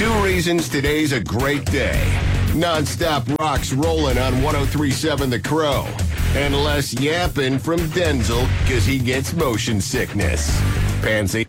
Two reasons today's a great day. Non-stop rocks rolling on 103.7 The Crow. And less yapping from Denzel because he gets motion sickness. Pansy.